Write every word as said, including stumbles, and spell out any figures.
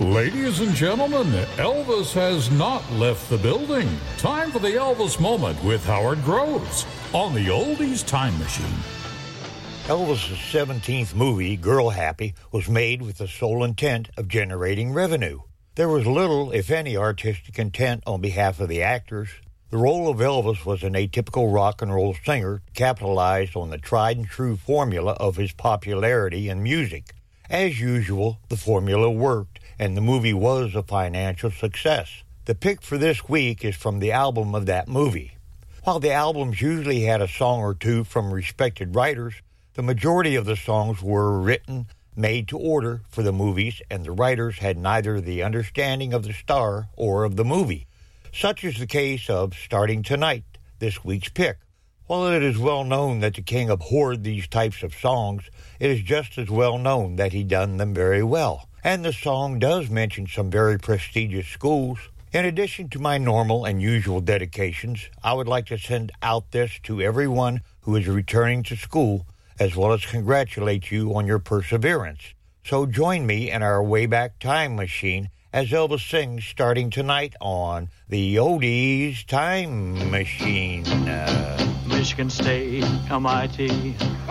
Ladies and gentlemen, Elvis has not left the building. Time for the Elvis Moment with Howard Groves on the Oldies Time Machine. Elvis's seventeenth movie, Girl Happy, was made with the sole intent of generating revenue. There was little, if any, artistic intent on behalf of the actors. The role of Elvis was an atypical rock and roll singer, capitalized on the tried and true formula of his popularity in music. As usual, the formula worked, and the movie was a financial success. The pick for this week is from the album of that movie. While the albums usually had a song or two from respected writers, the majority of the songs were written, made to order for the movies, and the writers had neither the understanding of the star or of the movie. Such is the case of Starting Tonight, this week's pick. While it is well known that the king abhorred these types of songs, it is just as well known that he done them very well. And the song does mention some very prestigious schools. In addition to my normal and usual dedications, I would like to send out this to everyone who is returning to school, as well as congratulate you on your perseverance. So join me in our Wayback Time Machine as Elvis sings Starting Tonight on the Oldies Time Machine. Uh, Michigan State, M I T,